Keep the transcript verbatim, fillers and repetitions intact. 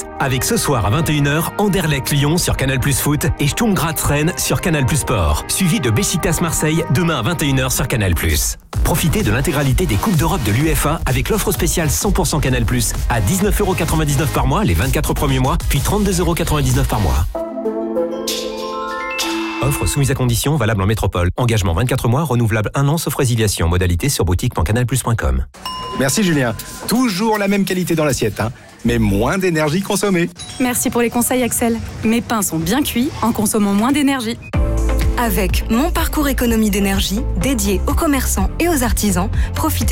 Plus. Avec ce soir à vingt et une heures, Anderlecht Lyon sur Canal Plus Foot et Sturm Graz Rennes sur Canal Plus Sport. Suivi de Beşiktaş Marseille demain à vingt et une heures sur Canal Plus. Profitez de l'intégralité des Coupes d'Europe de l'U F A avec l'offre spéciale cent pour cent Canal Plus à dix-neuf euros quatre-vingt-dix-neuf par mois les vingt-quatre premiers mois, puis trente-deux euros quatre-vingt-dix-neuf par mois. Offre soumise à conditions, valable en métropole. Engagement vingt-quatre mois, renouvelable un an, sauf résiliation. Modalité sur boutique point canal plus point com. Merci Julien. Toujours la même qualité dans l'assiette, hein, mais moins d'énergie consommée. Merci pour les conseils Axel. Mes pains sont bien cuits en consommant moins d'énergie. Avec Mon Parcours Économie d'énergie, dédié aux commerçants et aux artisans, profitez